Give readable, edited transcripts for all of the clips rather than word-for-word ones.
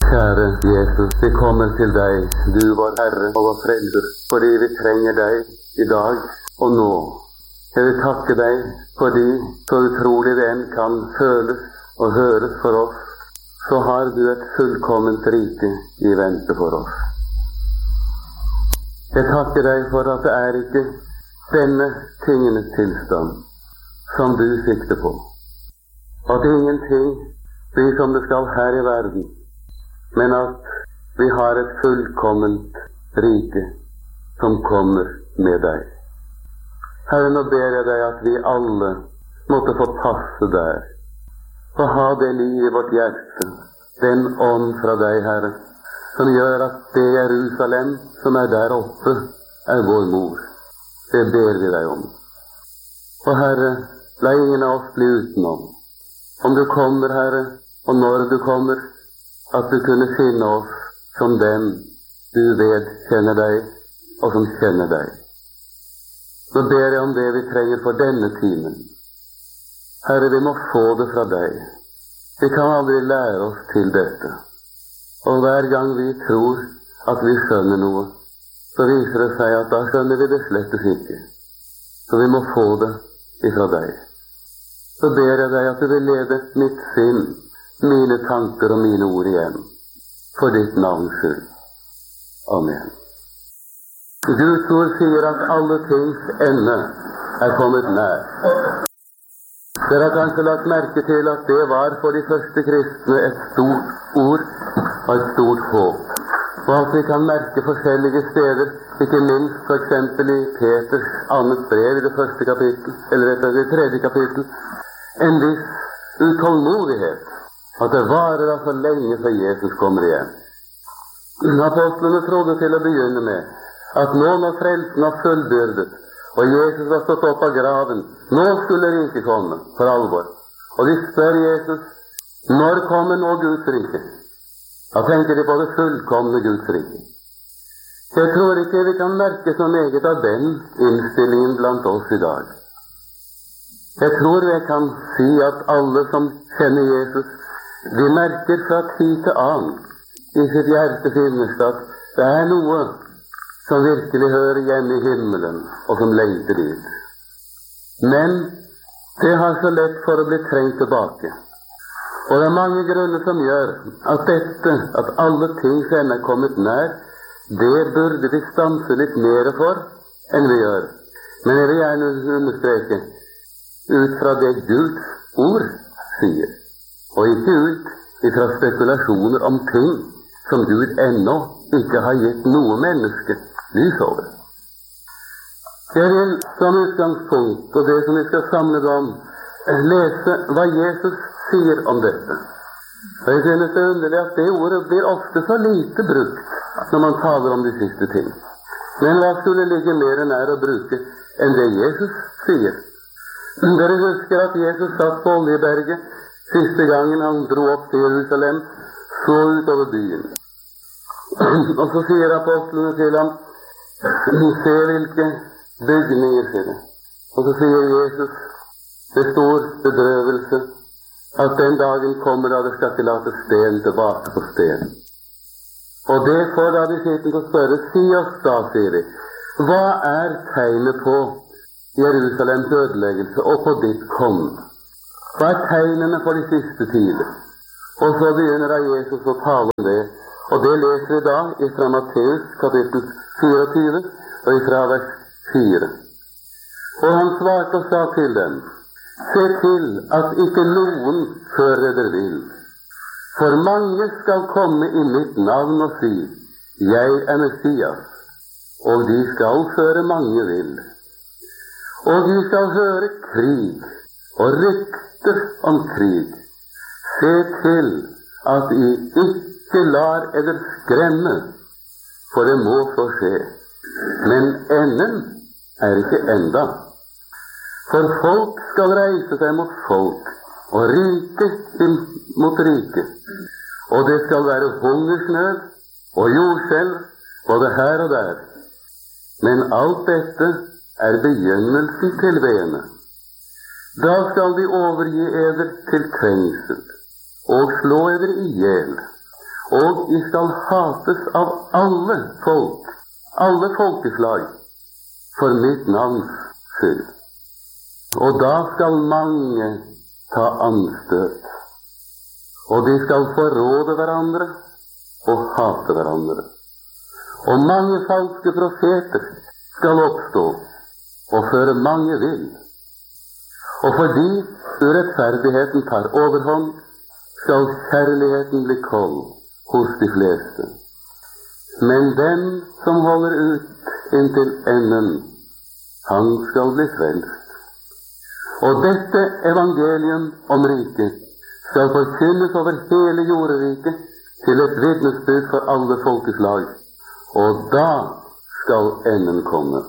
Kjære Jesus, vi kommer til deg, du vår Herre og vår Frelser, fordi vi trenger deg i dag og nå. Jeg vil takke deg fordi, så utrolig det enn kan føles og høres for oss, så har du et fullkomment rike i vente for oss. Jeg takker deg for at det er ikke denne tingenes tilstand som du sikter på, at ingenting blir som det skal her i verden, men at vi har et fullkomment rike som kommer med deg. Herre, nå ber jeg deg at vi alle måtte få passe der, få ha det liv i vårt hjerte, den ånd fra deg, Herre, som gjør at det Jerusalem som er der oppe, er vår mor. Det ber vi deg om. Og Herre, la ingen av oss bli utenom. Om du kommer, Herre, og når du kommer, at du kunne finne oss som dem du vedkjenner deg, og som kjenner deg. Så ber jeg om det vi trenger for denne timen. Herre, vi må få det fra deg. Vi kan aldri lære oss til dette. Og hver gang vi tror at vi skjønner noe, så viser det seg at da skjønner vi det slett ikke. Så vi må få det ifra deg. Så ber jeg deg at du vil lede mitt sinn, mine tanker og mine ord igjen, for ditt navns skyld. Amen. Guds ord sier at alle tings ende er kommet nær. Dere har kanskje lagt merke til at det var for de første kristne et stort ord og et stort håp. Og at vi kan merke forskjellige steder, ikke minst for eksempel i Peters annet brev i det første kapittel, eller etter det tredje kapittel, en viss utålmodighet. At det varer så lenge før Jesus kommer igjen. Apostlene trodde til å begynne med at nå når frelsen var fullbyrdet, og Jesus var stått opp av graven, nå skulle riket komme for alvor. Og de spør Jesus, når kommer nå Guds rike? Da tenker de på det fullkomne Guds rike. Jeg tror ikke vi kan merke så meget av den innstillingen blant oss i dag. Jeg tror jeg kan si at alle som kjenner Jesus, de merker fra tid til annen i sitt hjerte finnes at det er noe som virkelig hører hjemme i himmelen, og som lengter dit. Men det har så lett for å bli trengt tilbake. Og det er mange grunner som gjør at dette, at alle ting som er kommet nær, det burde vi stanse litt mer for enn vi gjør. Men jeg vil gjerne understreke ut fra det Guds ord sier, og ikke ut ifra spekulasjoner om ting som Gud ennå ikke har gitt noe menneske lys over. Jeg vil som utgangspunkt, og det som vi skal samle om, lese hva Jesus sier om dette. Og jeg synes det er underlig at det ordet blir ofte så lite brukt når man taler om de siste ting. Men hva skulle ligge mer nær å bruke enn det Jesus sier? Dere husker at Jesus satt på Oljeberget siste gangen han dro opp til Jerusalem, så utover byen. Og så sier apostlene til ham, se hvilke bygninger, sier det. Og så sier Jesus, det er stor bedrøvelse, at den dagen kommer da det skal ikke late sten tilbake på sten. Og det får da de sitter og spørre, si oss da, sier de, hva er tegnet på Jerusalems ødeleggelse og på ditt komme? Hva er tegnene for de siste tider? Og så begynner da Jesus å tale om det, og det leser vi da fra Matteus kapittel 24 og fra vers 4. Og han svarte og sa til dem, se til at ikke noen før dere vil. For mange skal komme i mitt navn og si, jeg er Messias, og de skal føre mange vill. Og de skal høre krig og rykter om krig. Se til at I ikke lar eder skremme, for det må så skje. Men enden er ikke enda. For folk skal reise seg mot folk, og rike mot rike. Og det skal være hungersnød og jordskjelv, både her og der. Men alt dette er begynnelsen til veene. Da skal de overgi eder til trengsel, og slå eder ihjel, og I skal hates av alle folk, alle folkeslag, for mitt navns skyld. Og da skal mange ta anstøt, og de skal forråde hverandre og hate hverandre. Og mange falske profeter skal oppstå og føre mange vill. Og fordi urettferdigheten tar overhånd, skal kjærligheten bli kold hos de fleste. Men den som holder ut inntil enden, han skal bli frelst. Og dette evangelium om riket skal forkynnes over hele jorderiket til et vitnesbyrd for alle folkeslag, og da skal enden komme.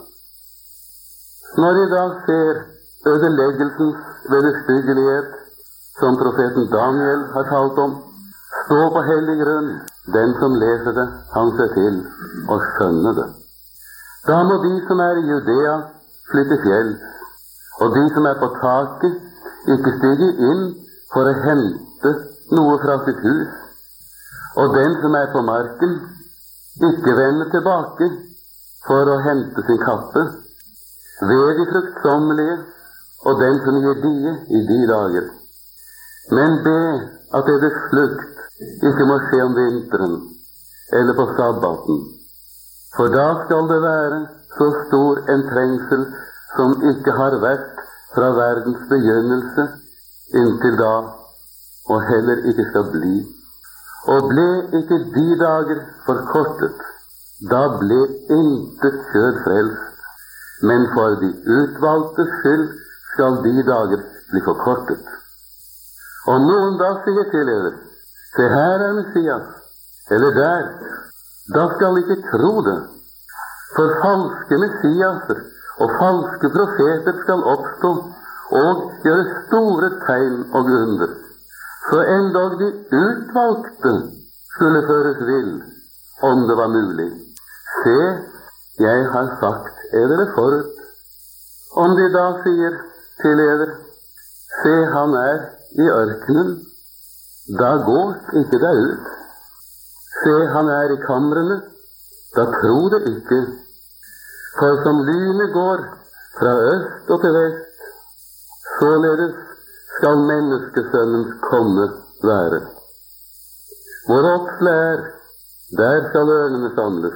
Når I da ser ødeleggelsens vederstyggelighet, som profeten Daniel har talt om, stå på hellig grunn, den som leser det, han ser til og skjønner det. Da må de som I Judea flytte fjell, og de som på taket, ikke stige inn for å hente noe fra sitt hus, og den som på marken, ikke vende tilbake for å hente sin kappe, ved de fruktsommelige, og den som gir die I de dager. Men be at deres flukt ikke må skje om vinteren, eller på sabbaten, for da skal det være så stor en trengsel som ikke har vært fra verdens begynnelse inntil da, og heller ikke skal bli. Og ble ikke de dager forkortet, da ble intet kjød frelst, men for de utvalgtes skyld skal de dager bli forkortet. Om noen da sier til dere, se her Messias, eller der, da skal ikke tro det, for falske Messiaser og falske profeter skal oppstå og gjøre store tegn og under, så endog de utvalgte skulle føres vill, om det var mulig. Se, jeg har sagt dere forut. Om de da sier til dere, se, han I ørkenen, da gå ikke der ut. Se, han I kamrene, da tro det ikke. For som lynet går fra øst og til vest, således skal menneskesønnens komme være. Hvor åpslet der skal ørnene samles.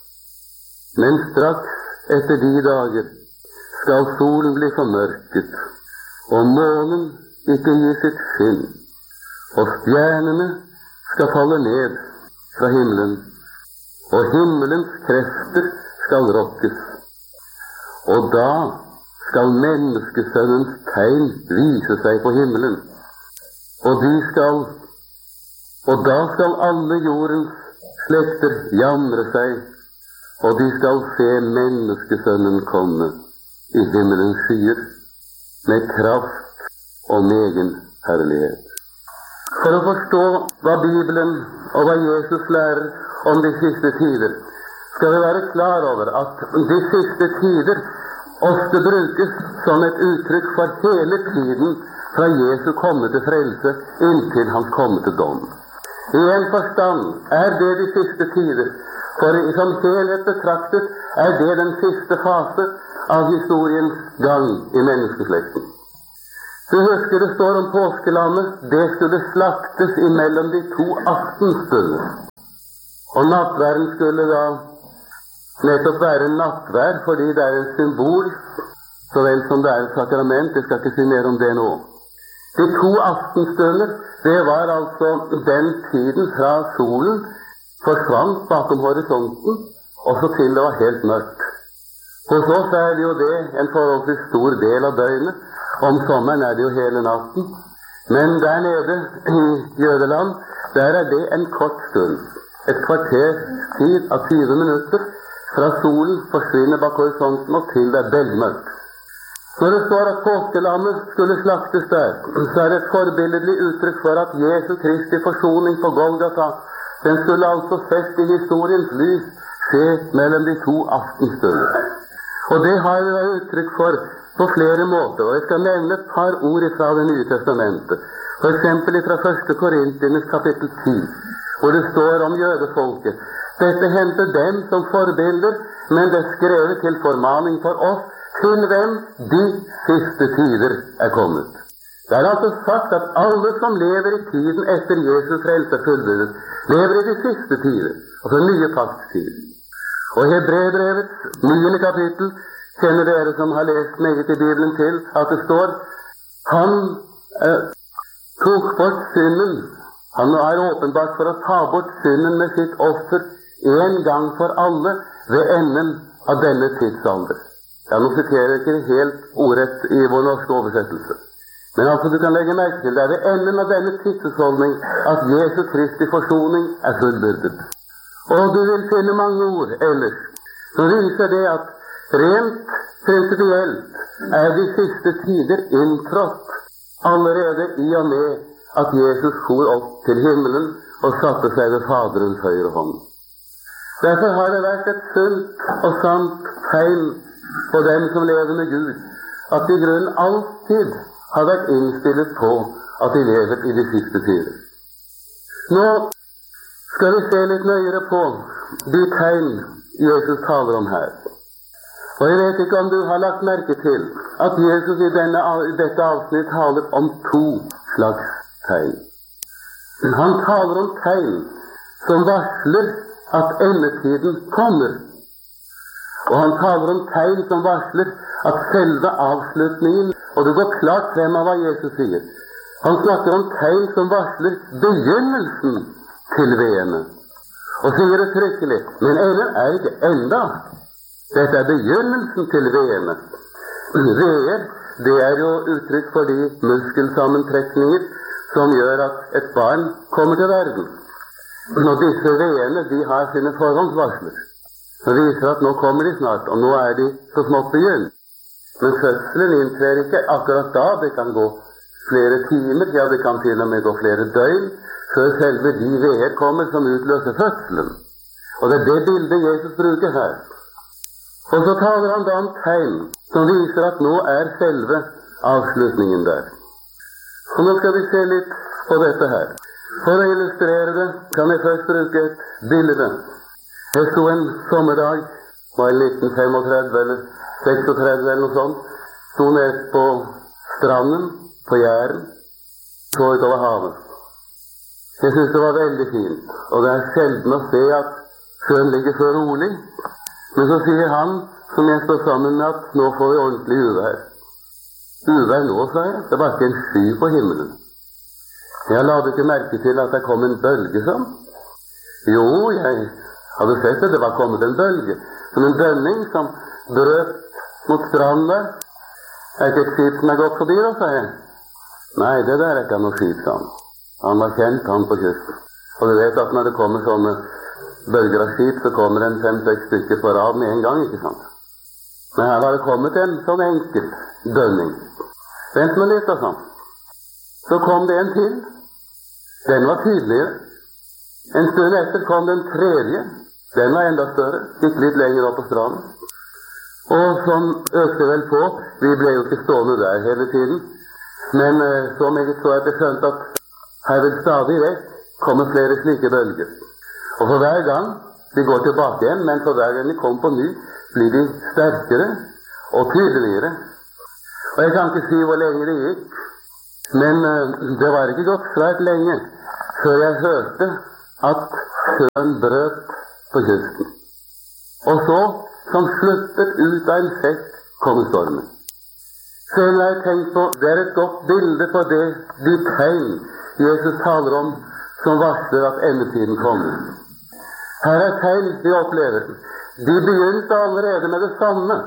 Men straks etter de dager skal solen bli formørket, og månen ikke gi sitt skinn, og stjernene skal falle ned fra himmelen, og himmelens krefter skal rokkes. Og da skal menneskesønnens tegn vise seg på himmelen, og da skal alle jordens slekter jamre seg, og de skal se menneskesønnen komme I himmelens skyer med kraft og megen herlighet. For å forstå hva Bibelen og hva Jesus lærer om de siste tider, skal vi være klar over at de siste tider ofte brukes som et uttrykk for hele tiden fra Jesu komme til frelse inntil hans komme til dom. I en forstand det de siste tider, for som helhet betraktet det den siste fase av historiens gang I menneskeslekten. Du husker det står om påskelammet, det skulle slaktes imellom de to aftenstunder. Og nattverden skulle da nettopp være en nattverd, fordi det en symbol, så vel som det et sakrament. Jeg skal ikke si mer om det nå. De to aftenstunder, det var altså den tiden fra solen forsvant bakom horisonten, og så til det var helt mørkt. Hos oss det jo det en forholdsvis stor del av døgnet. Om sommeren det jo hele natten. Men der nede I Jødeland, der det en kort stund. Et kvarters tid av 20 minutter fra solen forsvinner bak horisonten og til det belmørkt. Når det står at påskelammet skulle slaktes der, så det et forbilledlig uttrykk for at Jesu Kristi forsoning på Golgata, den skulle altså sett I historiens lys skje mellom de to aftenstunder. Og det har vi uttrykk for på flere måter, og jeg skal nevne et par ord fra Det nye testamentet. For eksempel fra 1. Korintierne kapittel 10. hvor det står om jødefolket. Dette hendte dem som forbilder, men det er skrevet til formaning for oss, til hvem de siste tider er kommet. Det er altså sagt at alle som lever i tiden etter Jesus frelse fullbyrdet, lever i de siste tider, altså nye paktstid. Og i Hebreerbrevets 9. kapittel kjenner dere som har lest meget i Bibelen til at det står han tok bort synden. Han er åpenbart for å ta bort synden med sitt offer en gang for alle ved enden av denne tidsalder. Ja, nå siterer jeg ikke helt ordrett i vår norske oversettelse. Men altså du kan legge merke til det er ved enden av denne tidsholdning at Jesu Kristi forsoning er fullbyrdet. Og du vil finne mange ord ellers som viser det at rent prinsipielt er de siste tider inntrådt allerede i og med at Jesus for opp til himmelen og satte seg ved Faderens høyre hånd. Derfor har det vært et sunt og sant tegn på dem som lever med Gud, at i grunnen alltid har vært innstillet på at de lever i de siste tider. Nå skal vi se litt nøyere på de tegn Jesus taler om her. Og jeg vet ikke om du har lagt merke til at Jesus i dette avsnitt taler om 2 slags tegn. Han taler om tegn som varsler at endetiden kommer. Og han taler om tegn som varsler at selve avslutningen, og det går klart frem av hva Jesus sier. Han snakker om tegn som varsler begynnelsen til veene. Og sier det trykkelig, men ennå er ikke enda. Dette er begynnelsen til veene. Veer, det er jo uttrykk for de muskelsammentrekninger som gjør at et barn kommer til verden. Og disse veene, de har sine forhåndsvarsler. Det viser at nå kommer de snart, og nå er de så smått begynt. Men fødselen inntrer ikke akkurat da. Det kan gå flere timer, ja det kan til og med gå flere døgn, før selve de veer kommer som utløser fødselen. Og det er det bildet Jesus bruker her. Og så taler han da om tegn som viser at nå er selve avslutningen der. Og nå skal vi se litt på dette her. For å illustrere det kan jeg først bruke et bilde. Jeg sto en sommerdag, var i 1935 eller 36 eller noe sånt, sto ned på stranden på Jæren, så utover havet. Jeg synes det var veldig fint, og det er sjelden å se at sjøen ligger så rolig. Men så sier han, som jeg står sammen med, at nå får vi ordentlig uvær. Uvær nå, sa jeg, det var ikke en sky på himmelen. Jeg la ikke merke til at det kom en bølge sånn. Jo, jeg hadde sett det var kommet en bølge, som en dønning som brøt mot stranden. Er ikke et skip som er gått forbi da, sa jeg. Nei, det der er ikke noe skip, sa han. Han var kjent, han på kysten. Og du vet at når det kommer sånne bølger av skip, så kommer en 5-6 stykker på rad med en gang, ikke sant? Men her var det kommet en sånn enkel dønning. Vent med litt og sånn. Så kom det en til. Den var tydeligere. En stund etter kom den tredje. Den var enda større, gikk litt lenger opp på stranden. Og sånn økte vel på. Vi ble jo ikke stående der hele tiden. Men så meget så at jeg skjønte at her vil stadig vekk komme flere slike bølger. Og for hver gang de går tilbake igjen, men for hver gang de kommer på ny, blir de sterkere og tydeligere. Og jeg kan ikke si hvor lenge det gikk, men det var ikke gått svært lenge før jeg hørte at sjøen brøt på kysten. Og så, som sluppet ut av en sekk, kom stormen. Selv har jeg tenkt på, det er et godt bilde på det, de tegn Jesus taler om, som varsler at endetiden kommer. Her er tegn vi opplever. De begynte allerede med det samme.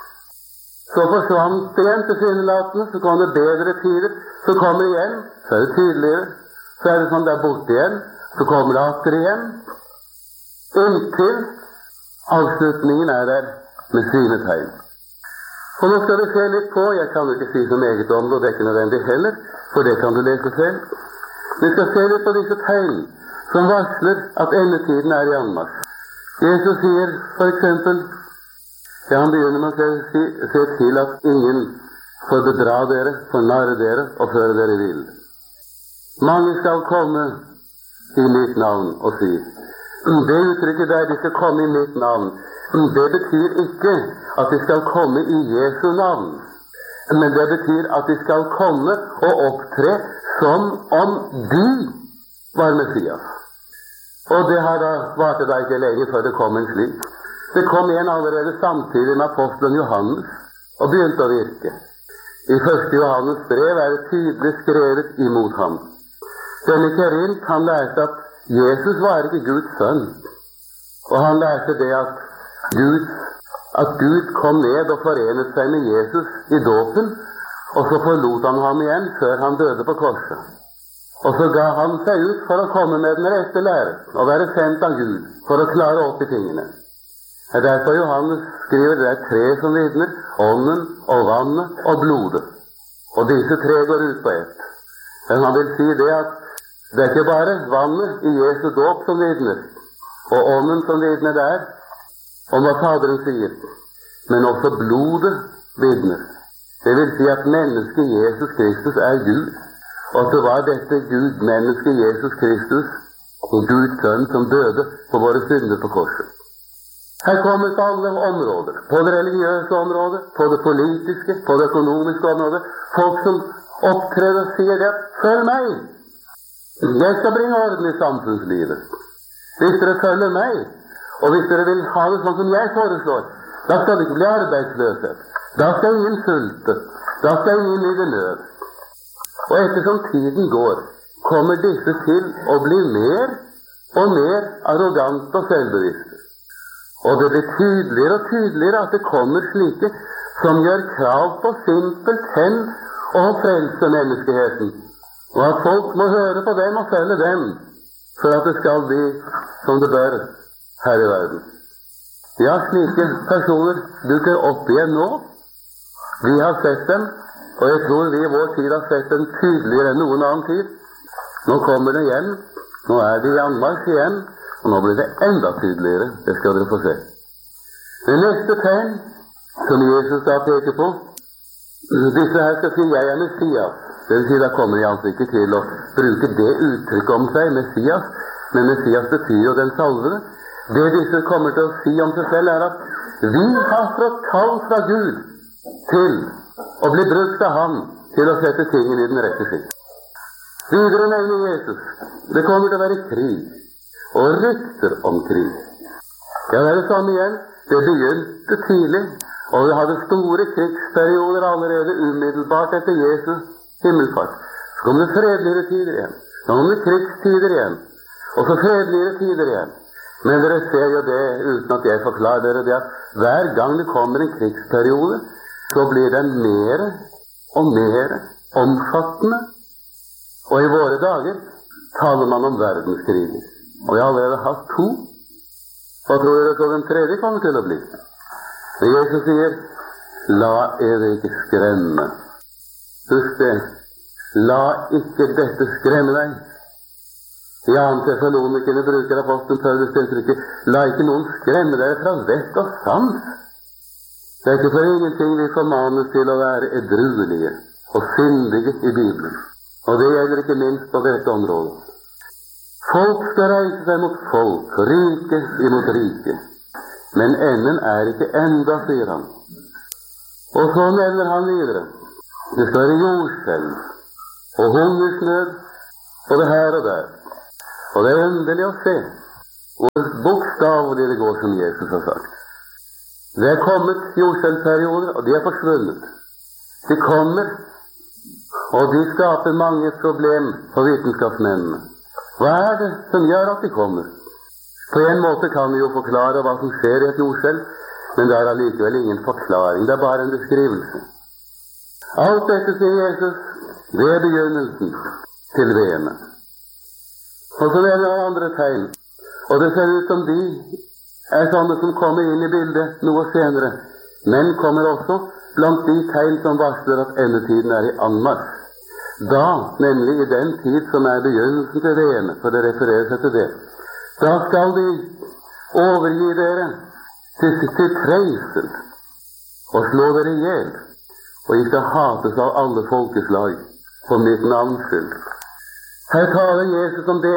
Så forsvant det igjen til tilsynelatende, så kom det bedre tider, så kommer det igjen, så er det tydeligere, så er det sånn der borte igjen, så kommer det atter igjen, inntil avslutningen er der med sine tegn. Og nå skal du se litt på, jeg kan ikke si så meget om det, og det er ikke nødvendig heller, for det kan du lese selv. Vi skal se litt på disse tegn som varsler at endetiden er i anmarsj. Jesus sier for eksempel, ja, han begynner med å se til at ingen får bedra dere, fornarre dere og føre dere vill. Mange skal komme i mitt navn og si. Det uttrykket der de skal komme i mitt navn, det betyr ikke at de skal komme i Jesu navn, men det betyr at de skal komme og opptre som om de var Messias. Og det har da vart det ikke lenge før det kom en slik. Det kom en allerede samtidig med apostelen Johannes og begynte å virke. I 1. Johannes brev er det tydelig skrevet imot ham. Denne Kerint, han lærte at Jesus var ikke Guds sønn, og han lærte det at Gud kom ned og forenet seg med Jesus i dåpen, og så forlot han ham igjen før han døde på korset. Og så ga han seg ut for å komme med den rette lære, og være sendt av Gud for å klare opp i tingene. Det er derfor Johannes skriver det er tre som vitner, ånden og vannet og blodet. Og disse tre går ut på ett. Men han vil si det at det er ikke bare vannet i Jesu dåp som vitner, og ånden som vitner der, om hva Faderen sier, men også blodet vitner. Det vil si at mennesket Jesus Kristus er Gud, og at det var dette Gud, mennesket Jesus Kristus, og Guds sønn, som døde på våre synder på korset. Her kommer på alle områder, på det religiøse området, på det politiske, på det økonomiske området, folk som opptrer og sier det, følg meg! Jeg skal bringe orden i samfunnslivet. Hvis dere følger meg, og hvis dere vil ha det sånn som jeg foreslår, da skal det ikke bli arbeidsløshet. Da skal ingen sulte. Da skal ingen lide nød. Og ettersom tiden går, kommer disse til å bli mer og mer arrogante og selvbevisste. Og det blir tydeligere og tydeligere at det kommer slike som gjør krav på simpelthen å frelse menneskeheten, og at folk må høre på dem og følge dem, for at det skal bli som det bør her i verden. Ja, slike personer dukker opp igjen nå. Vi har sett dem, og jeg tror vi i vår tid har sett dem tydeligere enn noen annen tid. Nå kommer det igjen. Nå er de i anmarsj igjen, og nå blir det enda tydeligere. Det skal dere få se. Det neste tegn som Jesus da peker på, disse her skal si jeg er Messias. Det vil si, da kommer de altså ikke til å bruke det uttrykket om seg, Messias, men Messias betyr jo den salvede. Det disse kommer til å si om seg selv er at vi har fått kall fra Gud til å bli brukt av ham til å sette tingene i den rette skikk. Videre nevner Jesus, det kommer til å være krig og rykter om krig. Ja, det er det samme igjen. Det begynte tidlig, og vi hadde store krigsperioder allerede umiddelbart etter Jesus himmelfart. Så kom det fredeligere tider igjen. Så kom det krigstider igjen. Og så fredeligere tider igjen. Men dere ser jo det, uten at jeg forklarer dere det, at hver gang det kommer en krigsperiode, så blir den mer og mer omfattende. Og i våre dager taler man om verdenskriger. Og vi har allerede hatt 2. Hva tror dere så den tredje kommer til å bli? Men Jesus sier, la dere ikke skremme. Husk det, la ikke dette skremme deg. I 2. Tessalonikerne bruker apostelen Paulus det uttrykket, la ikke noen skremme deg fra vett og sans. Det er ikke for ingenting vi formanes til å være edruelige og syndige i Bibelen. Og det gjelder ikke minst på dette området. Folk skal reise seg mot folk, rike imot rike. Men enden er ikke enda, sier han. Og så nevner han videre. Det skal være jordskjelv og hungersnød både her og der. Og det er underlig å se hvor bokstavelig det går som Jesus har sagt. Det er kommet jordskjelvperioder, og de er forsvunnet. De kommer, og de skaper mange problem for vitenskapsmennene. Hva er det som gjør at de kommer? På en måte kan vi jo forklare hva som skjer i et jordskjelv, men det er allikevel ingen forklaring, det er bare en beskrivelse. Alt dette, sier Jesus, det er begynnelsen til veene. Og så er det andre tegn, og det ser ut som de er sånne som kommer inn i bildet noe senere, men kommer også blant de tegn som varsler at endetiden er i anmarsj. Da, nemlig i den tid som er begynnelsen til veene, for det refererer seg til det, da skal de overgi dere til trengsel og slå dere ihjel, og de skal hates av alle folkeslag for mitt navns skyld. Her taler Jesus om det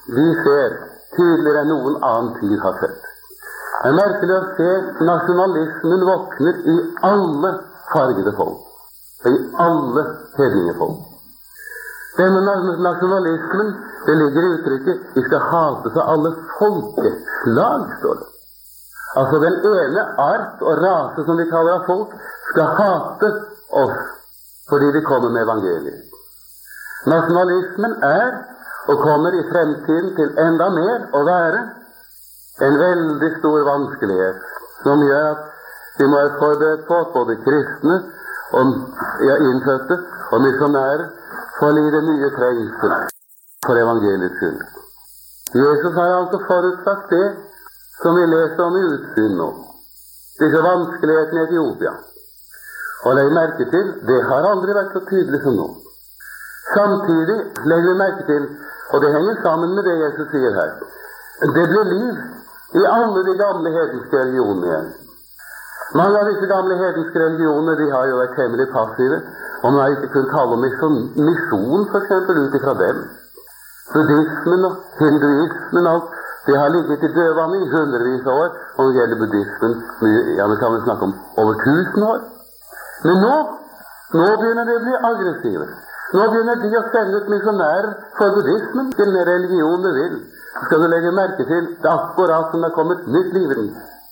vi ser tydeligere enn noen annen tid har sett. Det er merkelig å se nasjonalismen våkner i alle fargede folk, i alle hedningefolk. Denne nasjonalismen, det ligger i uttrykket vi skal hates av alle folkeslag, står det. Altså den ene art og rase som vi kaller av folk, skal hate oss fordi vi kommer med evangeliet. Nasjonalismen er, og kommer i fremtiden til enda mer å være, en veldig stor vanskelighet, som gjør at vi må være forberedt på at både kristne og innfødte og misjonærer får lide mye trengsel for evangeliets skyld. Jesus har altså forutsagt det som vi leser om i utsyn nå, disse vanskelighetene i Etiopia. Og legg merke til, det har aldri vært så tydelig som nå. Samtidig legger vi merke til, og det henger sammen med det Jesus sier her, det blir liv i alle de gamle hedenske religionene igjen. Mange av disse gamle hedenske religionene, de har jo vært temmelig passive, og man har ikke kunnet tale om misjon, for eksempel, ut ifra dem. Buddhismen og hinduismen, alt, det har ligget i dødvann i hundrevis av år, og når det gjelder buddhismen, ja, vi kan vel snakke om over 1000 år. Men nå begynner det å bli aggressive. Nå begynner de å sende ut misjonærer for buddhismen til den religion du vil. Så skal du legge merke til det akkurat som det har kommet nytt liv i den.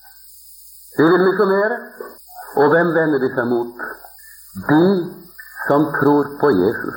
De vil misjonere, og hvem vender de seg mot? De som tror på Jesus.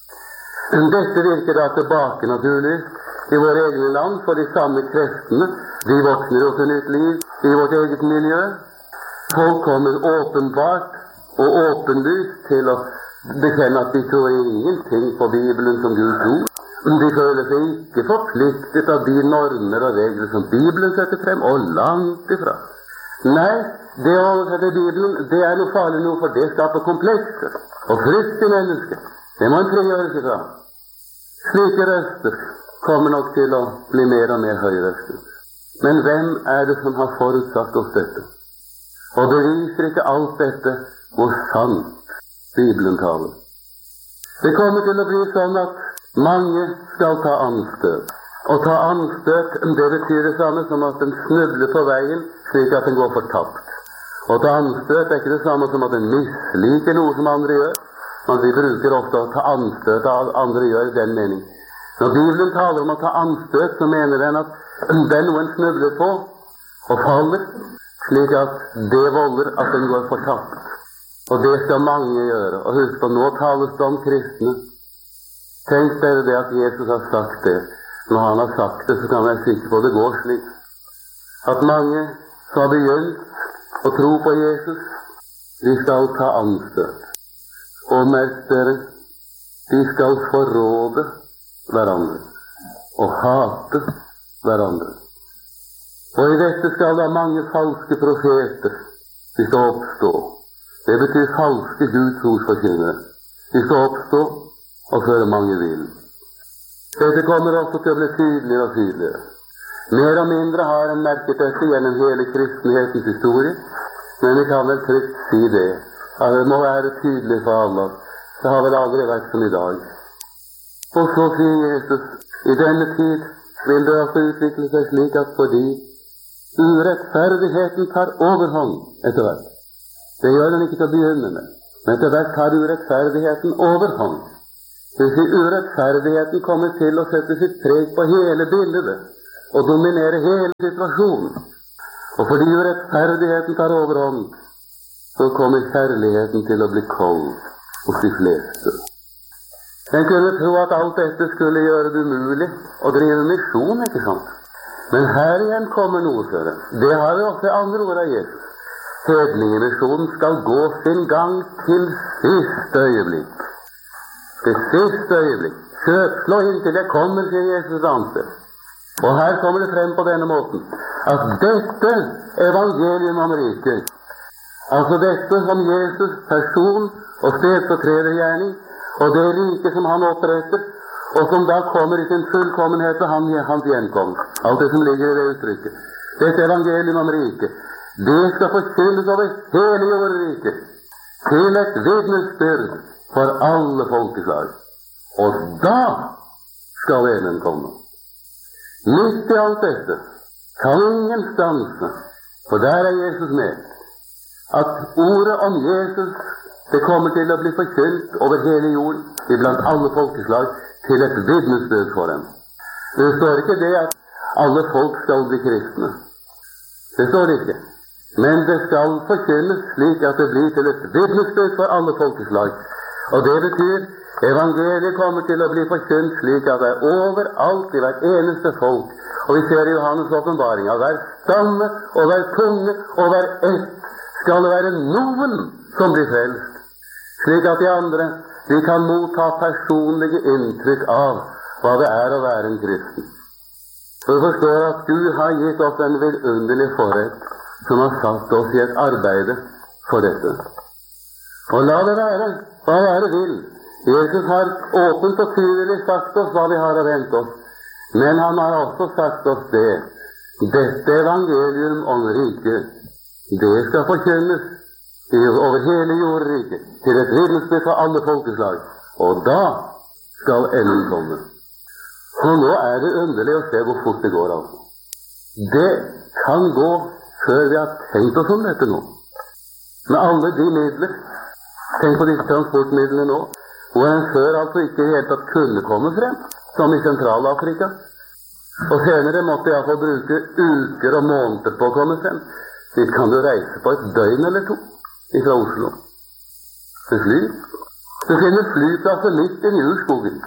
Dette virker da tilbake naturligvis i våre egne land, for de samme kreftene, de våkner jo til nytt liv i vårt eget miljø. Folk kommer åpenbart og åpenlyst til å bekjenne at de tror ingenting på Bibelen som Gud tror. De føler seg ikke forpliktet av de normer og regler som Bibelen setter frem, og langt ifra. Nei, det å oversette Bibelen, det er noe farlig noe, for det skaper komplekser og frykt i mennesket. Det må en frigjøre seg fra. Slike røster kommer nok til å bli mer og mer høyrøster. Men hvem er det som har forutsagt oss dette? Og beviser ikke alt dette hvor sant Bibelen taler? Det kommer til å bli sånn at mange skal ta anstøt. Og ta anstøt, det betyr det samme som at den snubler på veien slik at den går fortapt. Og ta anstøt er ikke det samme som at den misliker noe som andre gjør. Men vi bruker ofte å ta anstøt av andre gjør i den mening. Når Bibelen taler om å ta anstøt, så mener den at det er noen snubler på og faller, slik at det volder at den går fortapt. Og det skal mange gjøre. Og husk på, nå tales det om kristne. Tenk dere det at Jesus har sagt det. Når han har sagt det, så kan jeg være sikker på det går slik. At mange som har begynt å tro på Jesus, de skal ta anstøt. Og merk dere, de skal forråde hverandre og hate hverandre. Og i dette skal da mange falske profeter, de skal oppstå. Det betyr falske Guds ordsforkynnere. De skal oppstå og føre mange vill. Dette kommer også til å bli tydeligere og tydeligere. Mer og mindre har en merket dette gjennom hele kristenhetens historie, men vi kan vel trygt si det. Ja, det må være tydelig for alle. Det har vel aldri vært som i dag. Og så sier Jesus, i denne tid vil det også utvikle seg slik at fordi urettferdigheten tar overhånd etter hvert. Det gjør den ikke til å begynne med, men etter hvert tar urettferdigheten overhånd. Det vil si, urettferdigheten kommer til å sette sitt preg på hele bildet og dominere hele situasjonen. Og fordi urettferdigheten tar overhånd, så kommer kjærligheten til å bli kold hos de fleste. En kunne tro at alt dette skulle gjøre det umulig å drive misjon, ikke sant? Men her igjen kommer noe større. Det har vi også i andre ord av Jesus. Hedningemisjonen skal gå sin gang til siste øyeblikk. Til siste øyeblikk. Slå inntil jeg kommer, sier Jesus annet. Og her kommer det frem på denne måten, at dette evangelium om riket, altså dette som Jesus person og stedfortredergjerning, og det rike som han oppretter, og som da kommer i sin fullkommenhet ved hans gjenkomst, alt det som ligger i det uttrykket, dette evangelium om riket, det skal forkynnes over hele jordriket, til et vitnesbyrd for alle folkeslag. Og da skal enden komme. Midt i alt dette kan ingen stanse, for der er Jesus med, at ordet om Jesus, det kommer til å bli forkynt over hele jorden, iblant alle folkeslag, til et vitnesbyrd for dem. Det står ikke det at alle folk skal bli kristne. Det står ikke. Men det skal forkynnes slik at det blir til et vitnesbyrd for alle folkeslag. Og det betyr evangeliet kommer til å bli forkynt slik at det er overalt i hvert eneste folk. Og vi ser i Johannes åpenbaring at hver stamme og hver tunge og hver ett skal det være noen som blir frelst. Slik at de andre, de kan motta personlige inntrykk av hva det er å være en kristen. Og vi forstår at Gud har gitt oss en vidunderlig forrett som har satt oss i et arbeide for dette. Og la det være hva være vil. Jesus har åpent og tydelig sagt oss hva vi har å vente oss. Men han har også sagt oss det. Dette evangelium om riket, det skal forkynnes over hele jordriket til et vitnesbyrd for alle folkeslag. Og da skal enden komme. Og nå er det underlig å se hvor fort det går, altså. Det kan gå før vi har tenkt oss om dette nå. Med alle de midler. Tenk på disse transportmidlene nå, hvor en før altså ikke helt tatt kunne komme frem, som i Sentral-Afrika. Og senere måtte jeg få bruke uker og måneder på å komme frem. Dit kan du reise på et døgn eller to fra Oslo. Med fly. Du finner flyplasser midt i urskogen.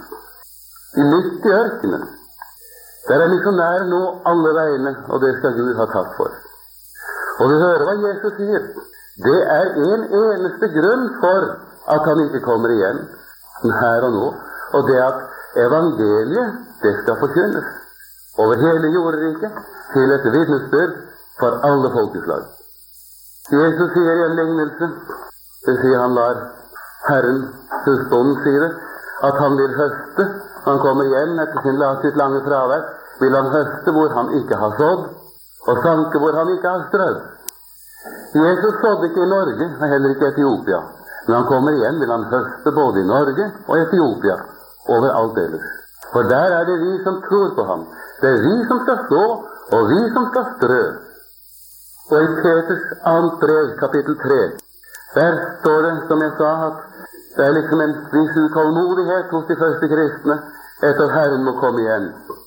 Midt i ørkenen. Der er misjonærer nå alle veiene, og det skal Gud ha tatt for. Og vi hører hva Jesus sier. Det er en eneste grunn for at han ikke kommer igjen her og nå, og det at evangeliet, det skal forkynnes over hele jordriket til et vitnesbyrd for alle folkeslag. Jesus sier i en lignelse, det sier han lar Herren, husbonden, si det, at han vil høste. Han kommer hjem etter sitt lange fravær, vil han høste hvor han ikke har sådd, og sanke hvor han ikke har strødd. Jesus sådde ikke i Norge, og heller ikke i Etiopia. Når han kommer hjem, vil han høste både i Norge og Etiopia, overalt ellers. For der er det vi som tror på ham. Det er vi som skal stå, og vi som skal strø. Og i Peters 2. brev, kapittel 3, der står det, som jeg sa, at det er liksom en viss utålmodighet hos de første kristne etter Herren må komme igjen.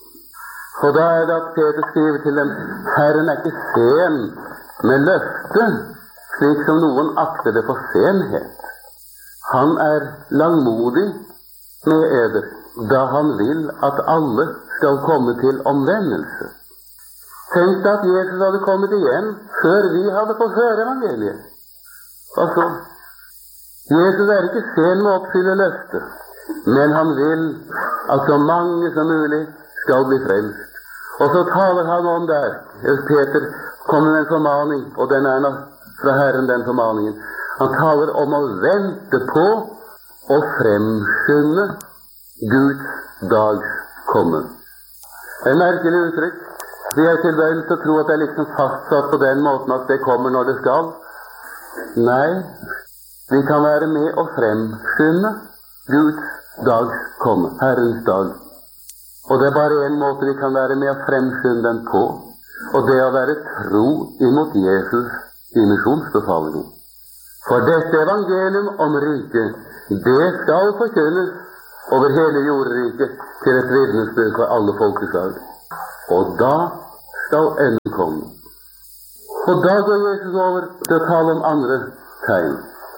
Og da er det at Peter skriver til dem, Herren er ikke sen med løfte, slik som noen akter det for senhet. Han er langmodig med eder, da han vil at alle skal komme til omvendelse. Tenk deg at Jesus hadde kommet igjen før vi hadde fått høre evangeliet. Hva så? Jesus er ikke sen med å oppfylle løftet, men han vil at så mange som mulig skal bli frelst. Og så taler han om der, Peter kommer med en formaning, og den er fra Herren, den formaningen. Han taler om å vente på og fremskynde Guds dags komme. En merkelig uttrykk. Vi er tilbøyelig til å tro at det er liksom fastsatt på den måten at det kommer når det skal. Nei, vi kan være med å fremskynde Guds dags komme, Herrens dag. Og det er bare en måte vi kan være med å fremskynde den på, og det å være tro imot Jesus i misjonsbefalingen. For dette evangelium om riket, det skal forkynnes over hele jordriket til et vitnesbyrd for alle folkeslag. Og da skal enden komme. Og da går Jesus over til å tale om andre tegn.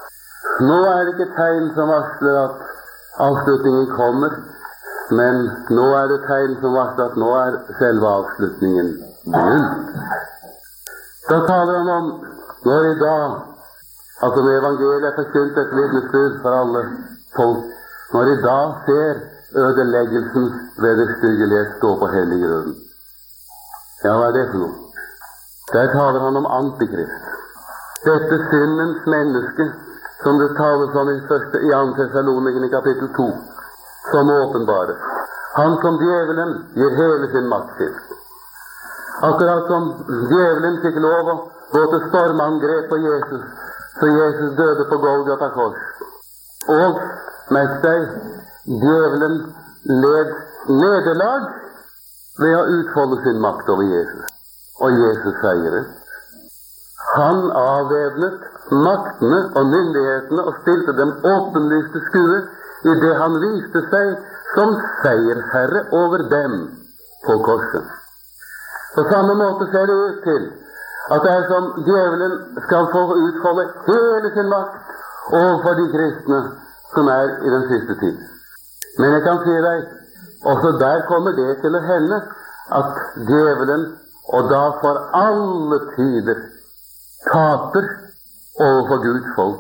Nå er det ikke tegn som varsler at avslutningen kommer, men nå er det tegn som varsler at nå er selve avslutningen begynt. Da taler han om når i dag, altså når evangeliet er forkynt et vitnesbyrd for alle folk, når i dag ser ødeleggelsen ved det styggelighet stå på hellig grunn. Ja, hva er det for noe? Der taler han om Antikrist. Dette syndens menneske, som det tales om i 2. Thessalonikerne kapittel 2, som åpenbares. Han som djevelen gir hele sin makt til. Akkurat som djevelen fikk lov å gå til stormangrep på Jesus, så Jesus døde på Golgata kors. Og, merk deg, djevelen led nederlag ved å utfolde sin makt over Jesus. Og Jesus seiret. Han avvæpnet maktene og myndighetene og stilte dem åpenlyst til skue i det han viste seg som seierherre over dem på korset. På samme måte ser det ut til at det er som djevelen skal få utfolde hele sin makt overfor de kristne som er i den siste tid. Men jeg kan si deg, også der kommer det til å hende at djevelen, og da for alle tider, taper overfor Guds folk.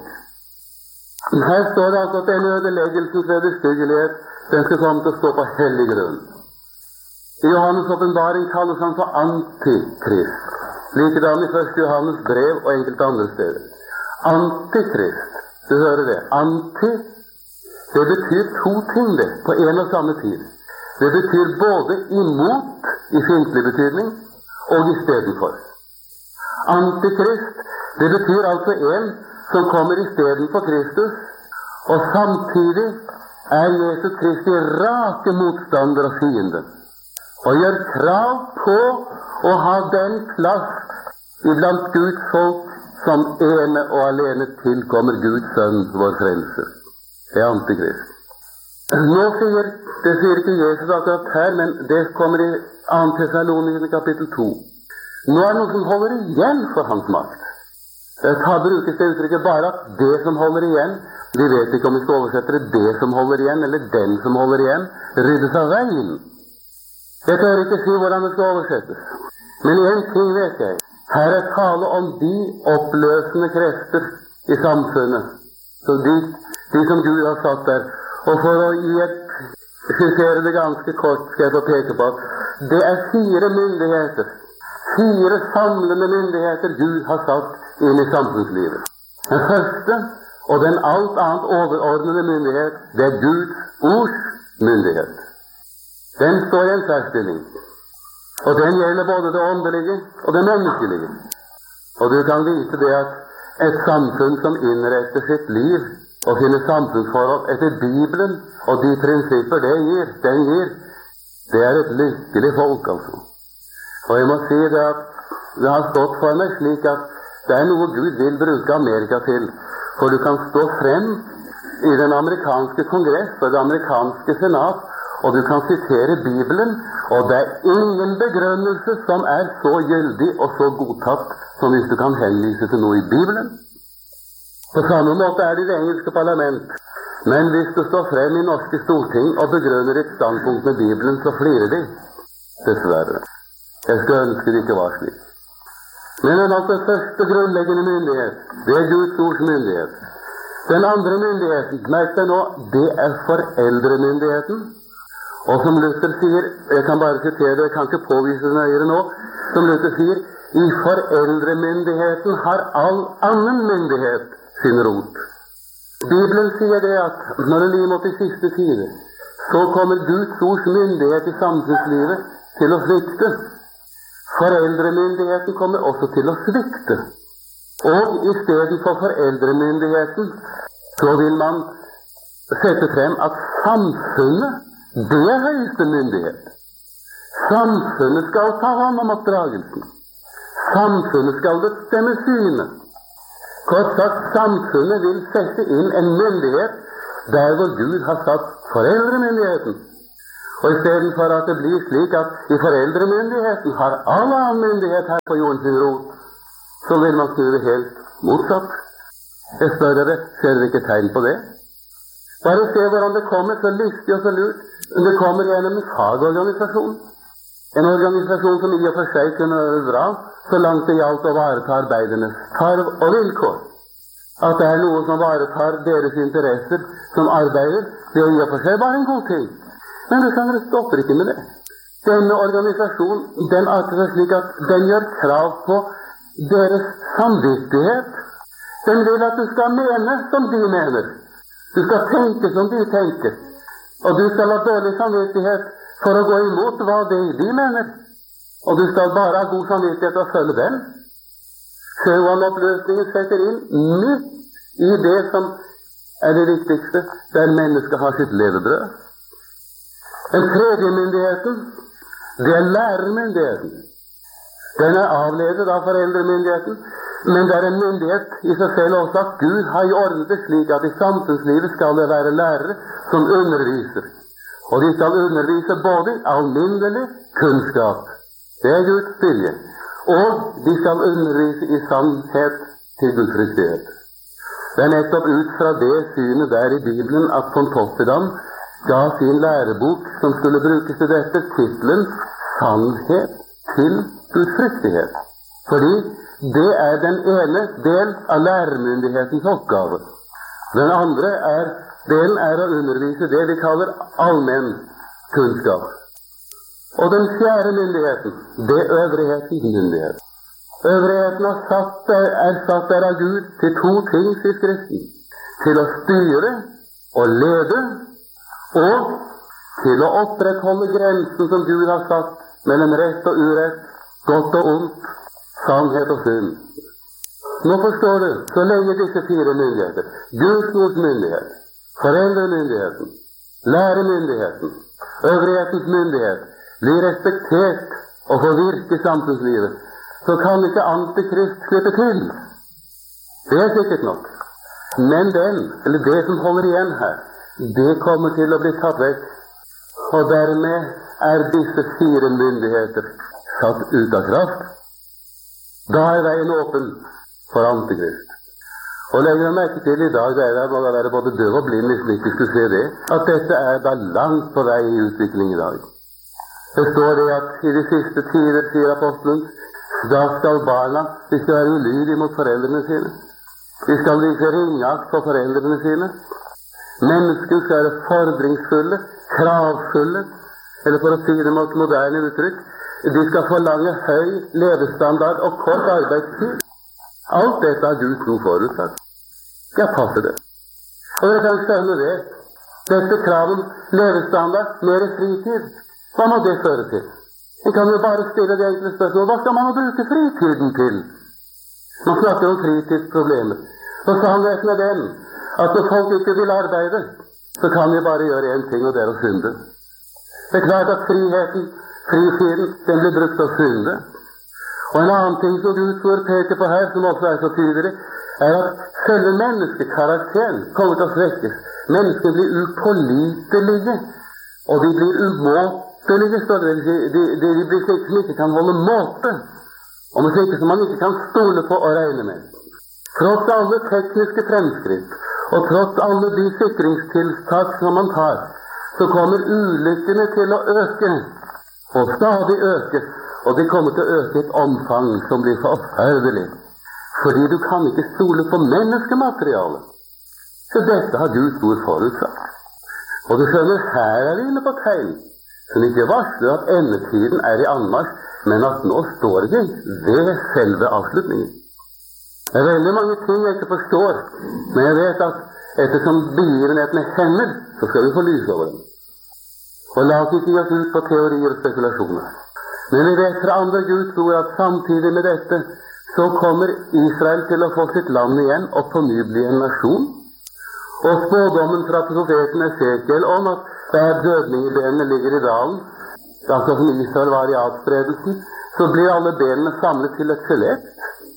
Her står det altså at denne ødeleggelsens vederstyggelighet, den skal komme til å stå på hellig grunn. I Johannes' åpenbaring kalles han for Antikrist. Likedan i 1. Johannes brev og enkelte andre steder. Antikrist, du hører det. Anti, det betyr to ting det, på en og samme tid. Det betyr både imot, i fiendtlig betydning, og istedenfor. Antikrist, det betyr altså en som kommer istedenfor Kristus, og samtidig er Jesus Kristi rake motstander og fiende, og gjør krav på å ha den plass iblant Guds folk som ene og alene tilkommer Guds sønn, vår frelser. Det er Antikrist. Nå det sier ikke Jesus akkurat her, men det kommer i 2. Tessaloniker kapittel 2. Nå er det noe som holder igjen for hans makt. Her brukes det uttrykket bare at det som holder igjen, vi vet ikke om vi skal oversette det som holder igjen, eller den som holder igjen, ryddes av veien. Jeg tør ikke si hvordan det skal oversettes. Men en ting vet jeg. Her er tale om de oppløsende krefter i samfunnet. Så de som Gud har satt der. Og for å skissere det ganske kort, skal jeg få peke på at det er 4 myndigheter. 4 samlende myndigheter Gud har satt inn i samfunnslivet. Den første, og den alt annet overordnede myndighet, det er Guds ords myndighet. Den står i en særstilling. Og den gjelder både det åndelige og det menneskelige. Og du kan vite det at et samfunn som innretter sitt liv og sine samfunnsforhold etter Bibelen og de prinsipper den gir, det er et lykkelig folk, altså. Og jeg må si det at det har stått for meg slik at det er noe Gud vil bruke Amerika til. For du kan stå frem i den amerikanske kongress og det amerikanske senat, og du kan sitere Bibelen, og det er ingen begrunnelse som er så gyldig og så godtatt som hvis du kan henvise til noe i Bibelen. På samme måte er det i det engelske parlament. Men hvis du står frem i norske storting og begrunner ditt standpunkt med Bibelen, så flirer de. Dessverre. Jeg skulle ønske det ikke var slik. Men den første grunnleggende myndighet, det er Guds ords myndighet. Den andre myndigheten, merk deg nå, det er foreldremyndigheten. Og som Luther sier, jeg kan bare sitere det, jeg kan ikke påvise det nøyere nå, som Luther sier, i foreldremyndigheten har all annen myndighet sin rot. Bibelen sier det at når det limer opp i siste side, så kommer Guds ords myndighet i samfunnslivet til å svikte. Foreldremyndigheten kommer også til å svikte. Og i stedet for foreldremyndigheten så vil man sette frem at samfunnet, det er høyeste myndighet. Samfunnet skal ta hånd om oppdragelsen. Samfunnet skal bestemme synet. Kort sagt, samfunnet vil sette inn en myndighet der hvor Gud har satt foreldremyndigheten. Og i stedet for at det blir slik at i foreldremyndigheten har all annen myndighet her på jorden sin rot, så vil man snu det helt motsatt. Jeg spør dere, ser dere ikke tegn på det? Bare se hvordan det kommer så lystig og så lurt. Det kommer gjennom en fagorganisasjon. En organisasjon som i og for seg kunne være bra, så langt det gjaldt å vareta arbeidernes tarv og vilkår. At det er noe som varetar deres interesser som arbeider, det er i og for seg bare en god ting. Men det stopper ikke med det. Denne organisasjonen, den arter seg slik at den gjør krav på deres samvittighet. Den vil at du skal mene som de mener. Du skal tenke som de tenker. Og du skal ha dårlig samvittighet for å gå imot hva de mener. Og du skal bare ha god samvittighet og følge dem. Sjøvannoppløsningen setter inn midt i det som er det viktigste, der mennesket har sitt levebrød. Den tredje myndigheten, Det er lærermyndigheten. Den er avledet av foreldremyndigheten, men det er en myndighet i seg selv også at Gud har ordnet det slik at i samfunnslivet skal det være lærere som underviser. Og de skal undervise både i alminnelig kunnskap, det er Guds vilje, og de skal undervise i sannhet til Guds riktighet. Det er nettopp ut fra det synet der i Bibelen at Pontoppidan ga sin lærebok, som skulle brukes til dette, titlen Sannhet til Guds riktighet. Fordi det er den ene del av lærermyndighetens oppgave. Den andre delen er å undervise det vi kaller allmenn kunnskap. Og den fjerde myndigheten, det er øvrighetens myndighet. Øvrigheten er satt der av Gud til to ting i Skriften. Til å styre og lede, og til å opprettholde grensen som Gud har satt mellom rett og urett, godt og ondt, sannhet og synd. Nå forstår du, så lenge disse fire myndigheter, Guds ords myndighet, foreldremyndigheten, læremyndigheten, øvrighetens myndighet, blir respektert og får virke i samfunnslivet, så kan ikke Antikrist slippe til. Det er sikkert nok. Men det som holder igjen her, det kommer til å bli tatt vekk, og dermed er disse fire myndigheter satt ut av kraft. Da er veien åpen for Antikrist. Og legger jeg merke til i dag, må det være både død og blind hvis ikke skulle se det, at dette er da langt på vei i utvikling i dag. Det står det at i de siste tider, sier apostelen, da skal barna, de skal være ulydige mot foreldrene sine. De skal vise ringakt for foreldrene sine. Mennesker skal være fordringsfulle, kravfulle, eller for å si det med et moderne uttrykk, de skal forlange høy levestandard og kort arbeidstid. Alt dette har Gud tro forutsatt. Ja, passer det. Og dere kan skjønne det. Dette kravet om levestandard, mer fritid, hva må det føre til? En kan jo bare stille det enkle spørsmålet, hva skal man bruke fritiden til? Man snakker om fritidsproblemer. Og sannheten er den, at når folk ikke vil arbeide, så kan vi bare gjøre en ting, og det er å synde. Det er klart at fritiden, den blir brukt å synde. Og en annen ting som Guds ord peker på her, som også er så tydelig, er at selve menneskekarakteren kommer til å svekkes. Mennesker blir upålitelige, og de blir umåtelige, står det. De blir slik som ikke kan holde måte, og slik som man ikke kan stole på og regne med. Tross alle tekniske fremskritt, og tross alle de sikringstiltak som man tar, så kommer ulykkene til å øke, og stadig øke, og de kommer til å øke et omfang som blir forferdelig, fordi du kan ikke stole på menneskematerialet. Så dette har Guds ord forutsatt. Og du skjønner, her er vi inne på tegn, som ikke varsler at endetiden er i anmarsj, men at nå står vi ved selve avslutningen. Det er veldig mange ting jeg ikke forstår, men jeg vet at ettersom begivenhetene hender, så skal vi få lys over dem. Og la oss ikke gi oss ut på teorier og spekulasjoner. Men vi vet fra andre Guds ord at samtidig med dette, så kommer Israel til å få sitt land igjen og på ny bli en nasjon. Og spådommen fra profeten Esekiel om at der dødningebenene ligger i dalen, altså som Israel var i adspredelsen, så blir alle benene samlet til et skjelett.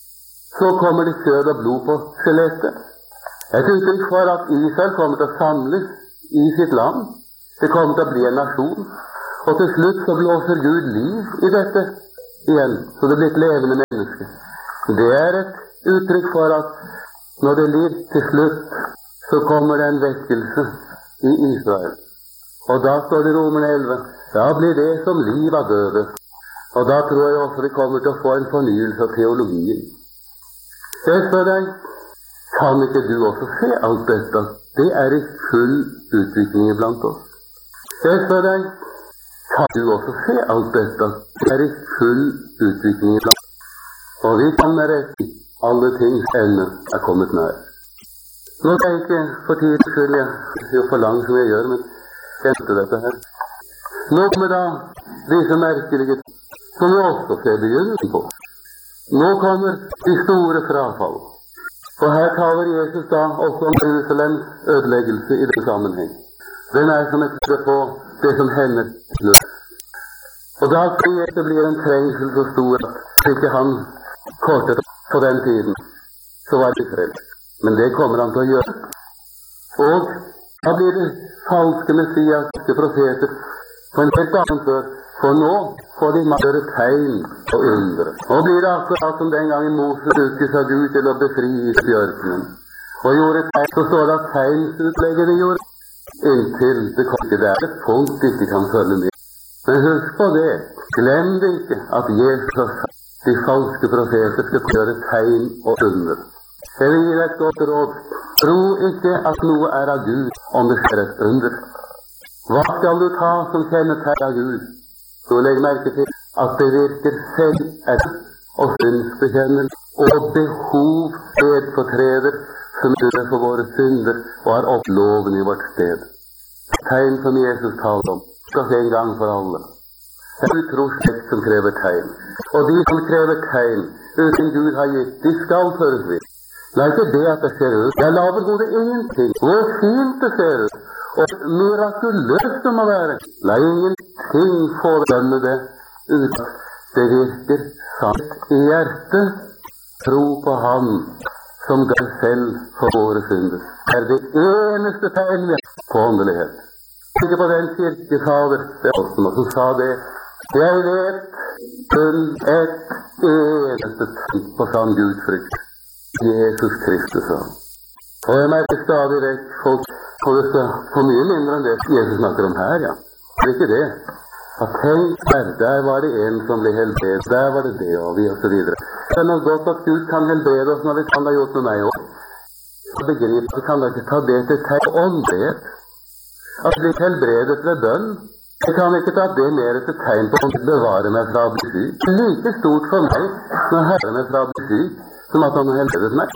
Så kommer det kjød og blod på skjelettet. Et uttrykk for at Israel kommer til å samles i sitt land. Det kommer til å bli en nasjon. Og til slutt så blåser Gud liv i dette igjen, så det blir et levende menneske. Det er et uttrykk for at når det blir til slutt, så kommer det en vekkelse i Israel. Og da står det i Romerne 11, da blir det som liv av døde. Og da tror jeg også vi kommer til å få en fornyelse av teologien. Jeg spør deg, kan ikke du også se alt dette? Det er i full utvikling blant oss. Jeg spør deg, kan du også se alt dette? Det er i full utvikling blant oss. Og vi kan med rett alle tings ende er kommet nær. Nå skal jeg ikke for tiden skyld, jeg jo for lang som jeg gjør, men jeg henter dette her. Nå kommer da disse merkelige som vi også ser begynnelsen på. Nå kommer de store frafall. Og her taler Jesus da også om Jerusalems ødeleggelse i den sammenheng. Den er som et sted på det som hender til slutt. Og da sier det blir en trengsel så stor at ikke han kortet på den tiden, så var det frelst. Men det kommer han til å gjøre. Og da blir det falske messiaske profeter på en helt annen før. For nå får de gjøre tegn og undre. Nå blir det akkurat som den gangen Moses brukte seg ut til å befri bjørkenen. Og gjorde tegn, så står det at tegnsutlegget de gjorde. Inntil det kom til det et punkt de ikke kan følge med. Men husk på det. Glem det ikke at Jesus har sagt de falske profeter skal gjøre tegn og under. Jeg vil gi deg et godt råd. Tro ikke at noe er av Gud om det skjer et under. Hva skal du ta som kjennetegn av Gud? Så legg merke til at det virker selv og synsbekjennelse og behov stedfortreder som dør for våre synder og har opp loven i vårt sted. Tegn som Jesus taler om skal se en gang for alle. Det er utroslekt som krever tegn. Og de som krever tegn uten Gud har gitt, de skal føres vidt. La ikke det at det ser ut. Jeg laver gode ingenting. Hvor fint det ser ut. Og mirakuløst det må være. La ingenting få dømme det uten det virker sant i hjertet. Tro på Han som ga selv for våre synder. Det er det eneste tegn vi har på åndelighet. Ikke på den kirkefader, det er også noe som sa det. Jeg vet kun et eneste tegn på sann Gudfrykt. Jesus Kristus. Og jeg merker stadig vekk folk, og det skal få mye mindre enn det Jesus snakker om her, ja. Det er ikke det. At tenk her, der var det en som ble helbredet, der var det det, og vi, og så videre. Det er noe godt at Gud kan helbrede oss når vi kan ha gjort med meg også. Jeg begriper, vi kan da ikke ta det til tegn på åndelighet. At bli helbredet ved bønn, jeg kan ikke ta det mer til tegn på å bevare meg fra å bli syk. Det er like stort for meg når Herren er fra å bli syk, som at han har helbredet meg.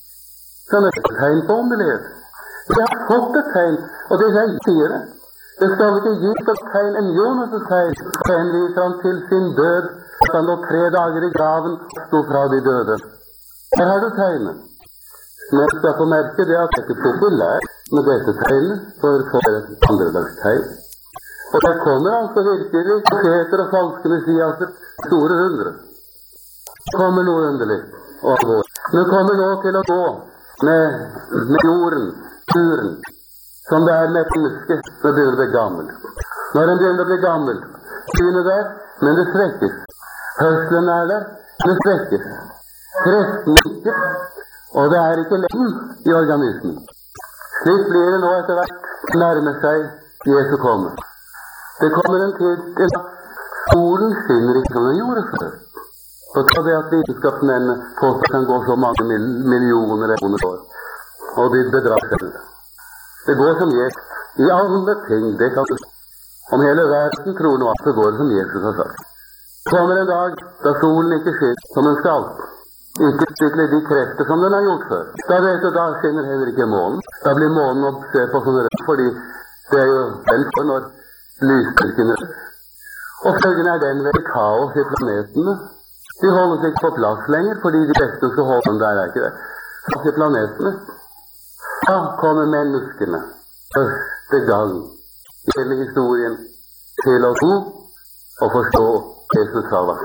Så det er et tegn på åndelighet. Jeg har fått et tegn, og det jeg sier det. Det skal ikke gitt et tegn enn Jonas' tegn. Så henviser han til sin død, at han lå 3 dager i graven og sto fra de døde. Her har du tegnet. Men jeg skal få merke det at det ikke er populært med dette tegnet, for et andredags tegn. Og der kommer altså virkelig profeter og falske messiaser, store hundre. Det kommer noe underlig og alvorlig. Nå kommer nå til å gå med jorden, turen, som det er med et menneske når det begynner å bli gammel. Når en begynner å bli gammel, synet der, men det strekkes. Hørselen er der, det strekkes. Kreften ikke, og det er ikke lengen i organismen. Slik blir det nå etter hvert nærme seg Jesu komme. Det kommer en tid til at solen skinner ikke som den gjorde før. Så tar det at vitenskapsmennene påstår kan gå så mange millioner år, og de bedrar selv. Det går som Jesus. I alle ting, det kan du. Om hele verden tror nå at det går som Jesus har sagt. Det kommer en dag da solen ikke skinner som den skal. Ikke utvikler de krefter som den har gjort før. Da vet du, da skinner heller ikke månen. Da blir månen å se på som rød, fordi det er jo den for når lysstyrken er. Og følgen er den ved kaos i planetene. De holdes ikke på plass lenger, fordi de beste skal holde dem der, er ikke det? Plass i planetene. Da kommer menneskene første gang i hele historien til å tro og forstå Jesus sa.